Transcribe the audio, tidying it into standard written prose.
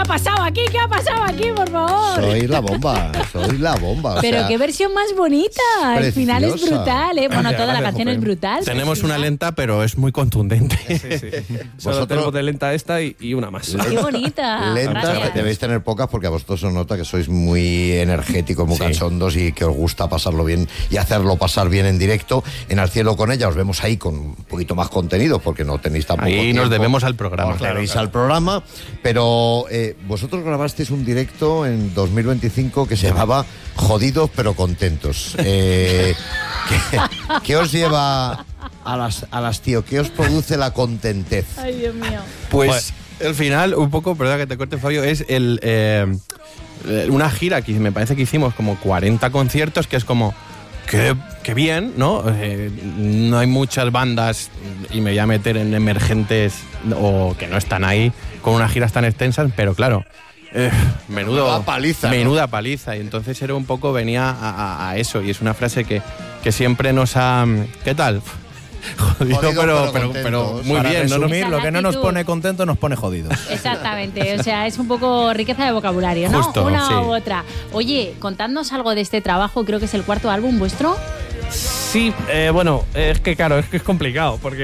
ha pasado aquí? ¿Qué ha pasado aquí, por favor? Soy la bomba. Pero sea, qué versión más bonita. El final es preciosa. brutal, ¿eh? Bueno, toda la canción es brutal. Tenemos una lenta, pero es muy contundente. Solo tenemos de lenta esta y una más. Qué bonita. Lentas Gracias. debéis tener pocas porque a vosotros os nota que sois muy energéticos, muy cachondos y que os gusta pasarlo bien y hacerlo pasar bien en directo. En Al Cielo con ella os vemos ahí con un poquito más contenido porque no tenéis tampoco Ahí tiempo. nos debemos al programa. Os debéis al programa, pero vosotros grabasteis un directo en 2025 que se llamaba Jodidos pero contentos. ¿Qué os lleva a las tío? ¿Qué os produce la contentez? Ay, Dios mío. Pues el final, un poco, perdón que te corte, Fabio, es una gira que me parece que hicimos como 40 conciertos, que es como, qué bien, ¿no? No hay muchas bandas, y me voy a meter en emergentes o que no están ahí, con unas giras tan extensas, pero claro, menuda paliza. Y entonces era un poco, venía a eso, y es una frase que siempre nos ha... ¿Qué tal? Jodido, pero muy Para bien, ¿no? resumir, lo que no nos pone contento nos pone jodidos. Exactamente, o sea, es un poco riqueza de vocabulario, ¿no? Justo, una sí. u otra. Oye, contadnos algo de este trabajo, creo que es el cuarto álbum vuestro. Sí, bueno, es que claro, es complicado porque